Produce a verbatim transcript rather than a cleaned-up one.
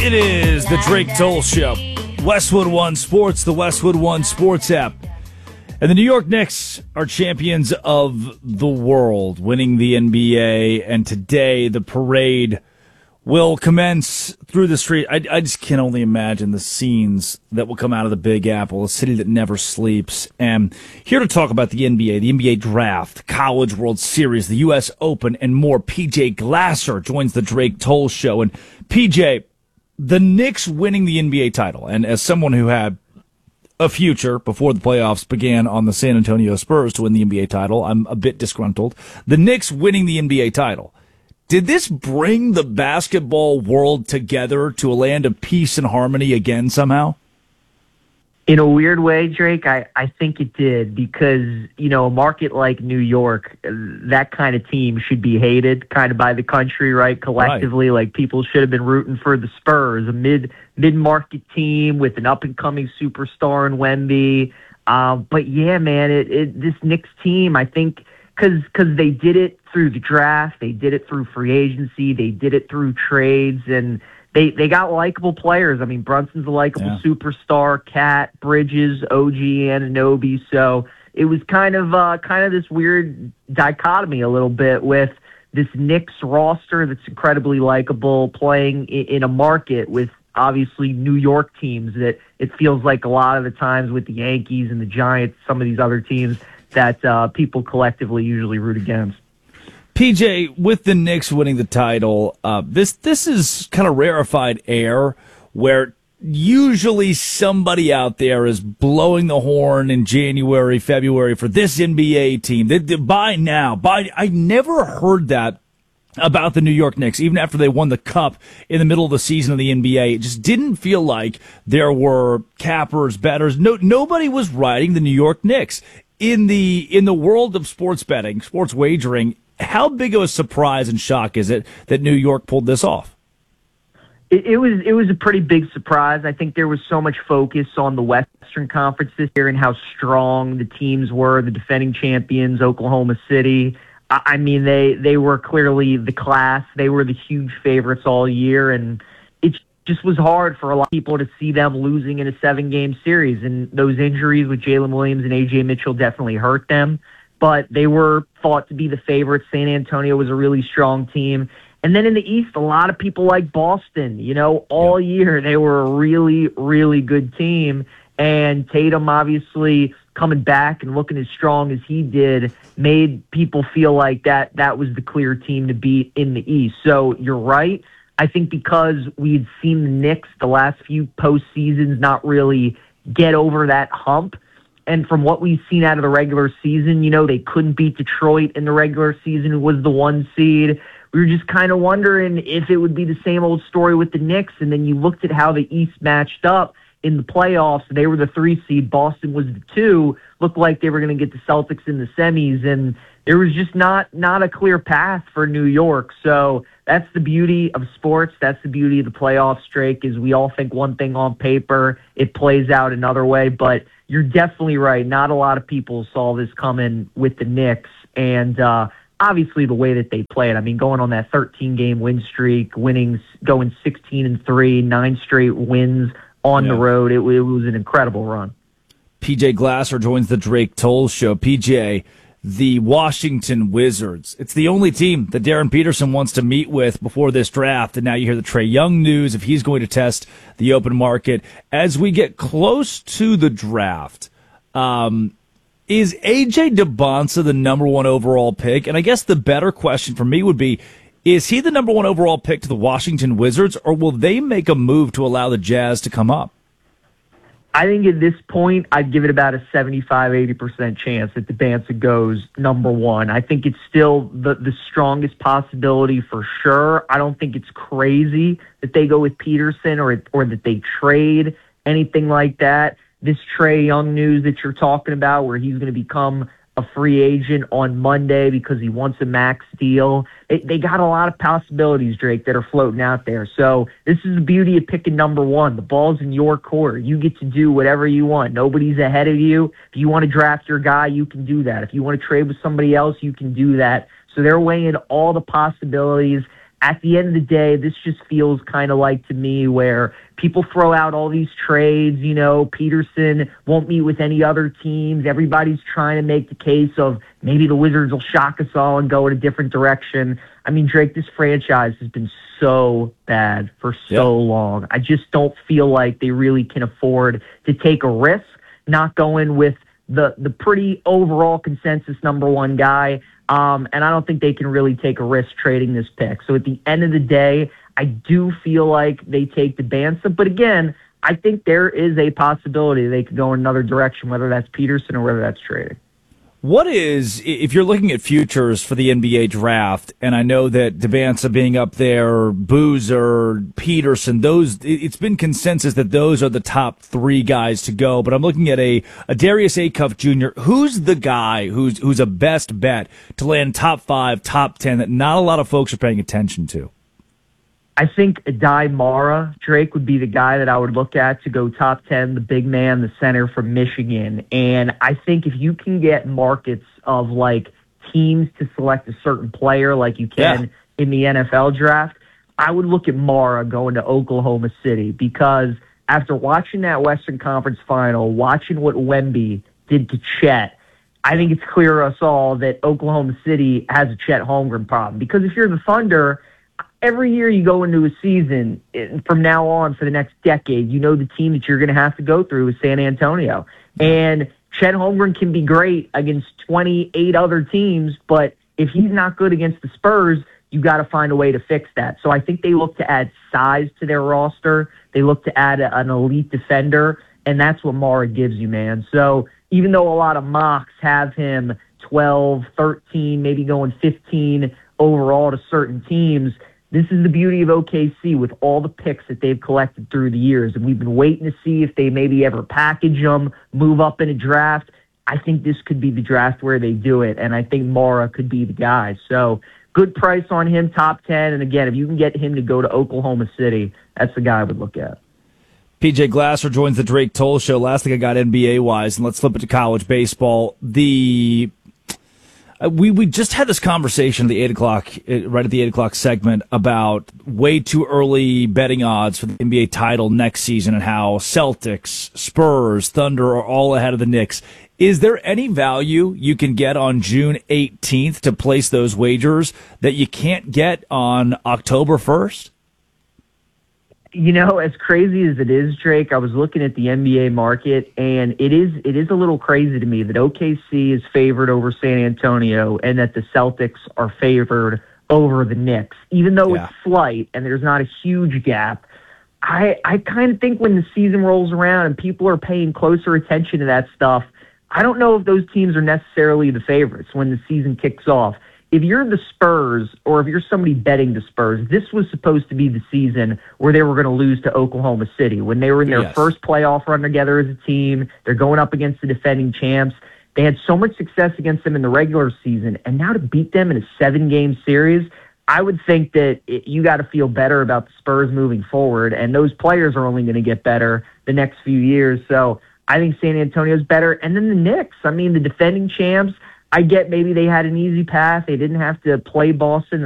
It is the Drake Toll Show. Westwood One Sports, the Westwood One Sports app. And the New York Knicks are champions of the world, winning the N B A. And today, the parade will commence through the street. I, I just can only imagine the scenes that will come out of the Big Apple, a city that never sleeps. And here to talk about the N B A, the N B A Draft, College World Series, the U S Open, and more, P J Glasser joins the Drake Toll Show. And P J, the Knicks winning the N B A title, and as someone who had a future before the playoffs began on the San Antonio Spurs to win the N B A title, I'm a bit disgruntled. The Knicks winning the N B A title. Did this bring the basketball world together to a land of peace and harmony again somehow? In a weird way, Drake, I, I think it did because, you know, a market like New York, that kind of team should be hated kind of by the country, right? Collectively, right. Like people should have been rooting for the Spurs, a mid, mid-market team with an up-and-coming superstar in Wemby. Uh, but yeah, man, it, it this Knicks team, I think, because because they did it through the draft, they did it through free agency, they did it through trades, and They they got likable players. I mean, Brunson's a likable yeah. superstar. Cat, Bridges, O G, Anunoby. So it was kind of uh, kind of this weird dichotomy a little bit with this Knicks roster that's incredibly likable, playing in, in a market with obviously New York teams that it feels like a lot of the times with the Yankees and the Giants, some of these other teams that uh, people collectively usually root against. P J, with the Knicks winning the title, uh, this this is kind of rarefied air where usually somebody out there is blowing the horn in January, February for this N B A team. They, they, by now, by I never heard that about the New York Knicks, even after they won the cup in the middle of the season of the N B A. It just didn't feel like there were cappers, bettors. No, nobody was riding the New York Knicks. In the in the world of sports betting, sports wagering, how big of a surprise and shock is it that New York pulled this off? It, it was it was a pretty big surprise. I think there was so much focus on the Western Conference this year and how strong the teams were, the defending champions, Oklahoma City. I, I mean, they, they were clearly the class. They were the huge favorites all year, and it just was hard for a lot of people to see them losing in a seven-game series. And those injuries with Jalen Williams and A J Mitchell definitely hurt them. But they were thought to be the favorites. San Antonio was a really strong team. And then in the East, a lot of people like Boston. You know, all year they were a really, really good team. And Tatum, obviously, coming back and looking as strong as he did, made people feel like that that was the clear team to beat in the East. So you're right. I think because we'd seen the Knicks the last few postseasons not really get over that hump, and from what we've seen out of the regular season, you know, they couldn't beat Detroit in the regular season, who was the one seed. We were just kind of wondering if it would be the same old story with the Knicks. And then you looked at how the East matched up in the playoffs. They were the three seed. Boston was the two. Looked like they were going to get the Celtics in the semis. And there was just not, not a clear path for New York. So that's the beauty of sports. That's the beauty of the playoffs, Drake, is we all think one thing on paper. It plays out another way. But you're definitely right. Not a lot of people saw this coming with the Knicks. And uh, obviously the way that they played. I mean, going on that thirteen-game win streak, winning, going sixteen and three, nine straight wins on yeah. the road. It, it was an incredible run. P J Glasser joins the Drake Toll Show. P J, the Washington Wizards. It's the only team that Darren Peterson wants to meet with before this draft. And now you hear the Trae Young news if he's going to test the open market. As we get close to the draft, um, is A J Debonsa the number one overall pick? And I guess the better question for me would be, is he the number one overall pick to the Washington Wizards, or will they make a move to allow the Jazz to come up? I think at this point, I'd give it about a seventy-five, eighty percent chance that Debonsa goes number one. I think it's still the, the strongest possibility for sure. I don't think it's crazy that they go with Peterson or or that they trade anything like that. This Trae Young news that you're talking about, where he's going to become a free agent on Monday because he wants a max deal. They, they got a lot of possibilities, Drake, that are floating out there. So this is the beauty of picking number one. The ball's in your court. You get to do whatever you want. Nobody's ahead of you. If you want to draft your guy, you can do that. If you want to trade with somebody else, you can do that. So they're weighing all the possibilities. at the end of the day, this just feels kind of like to me where people throw out all these trades, you know, Peterson won't meet with any other teams. Everybody's trying to make the case of maybe the Wizards will shock us all and go in a different direction. I mean, Drake, this franchise has been so bad for so yep. long. I just don't feel like they really can afford to take a risk, not going with the, the pretty overall consensus number one guy. Um, and I don't think they can really take a risk trading this pick. So at the end of the day, I do feel like they take the Bansa. But again, I think there is a possibility they could go in another direction, whether that's Peterson or whether that's trading. What is, if you're looking at futures for the N B A draft, and I know that Debansa being up there, Boozer, Peterson, those, it's been consensus that those are the top three guys to go, but I'm looking at a, a Darius Acuff Junior Who's the guy who's, who's a best bet to land top five, top ten that not a lot of folks are paying attention to? I think Adai Mara, Drake, would be the guy that I would look at to go top ten, the big man, the center from Michigan. And I think if you can get markets of, like, teams to select a certain player like you can yeah. in the N F L draft, I would look at Mara going to Oklahoma City because after watching that Western Conference final, watching what Wemby did to Chet, I think it's clear to us all that Oklahoma City has a Chet Holmgren problem. Because if you're the Thunder, every year you go into a season from now on for the next decade, you know the team that you're going to have to go through is San Antonio. And Chet Holmgren can be great against twenty-eight other teams, but if he's not good against the Spurs, you got to find a way to fix that. So I think they look to add size to their roster. They look to add a, an elite defender, and that's what Mara gives you, man. So even though a lot of mocks have him twelve, thirteen, maybe going fifteen overall to certain teams, this is the beauty of O K C with all the picks that they've collected through the years. And we've been waiting to see if they maybe ever package them, move up in a draft. I think this could be the draft where they do it, and I think Mara could be the guy. So good price on him, top ten. And again, if you can get him to go to Oklahoma City, that's the guy I would look at. P J Glasser joins the Drake Toll Show. Last thing I got N B A-wise, and let's flip it to college baseball. The... Uh, we we just had this conversation at the eight o'clock, right at the eight o'clock segment about way too early betting odds for the N B A title next season and how Celtics, Spurs, Thunder are all ahead of the Knicks. Is there any value you can get on June eighteenth to place those wagers that you can't get on October first? You know, as crazy as it is, Drake, I was looking at the N B A market, and it is it is a little crazy to me that O K C is favored over San Antonio and that the Celtics are favored over the Knicks. Even though yeah. it's slight and there's not a huge gap, I, I kind of think when the season rolls around and people are paying closer attention to that stuff, I don't know if those teams are necessarily the favorites when the season kicks off. If you're the Spurs or if you're somebody betting the Spurs, this was supposed to be the season where they were going to lose to Oklahoma City. When they were in their yes. first playoff run together as a team, they're going up against the defending champs. They had so much success against them in the regular season, and now to beat them in a seven-game series, I would think that it, you got to feel better about the Spurs moving forward, and those players are only going to get better the next few years. So I think San Antonio's better. And then the Knicks, I mean, the defending champs, I get maybe they had an easy path. They didn't have to play Boston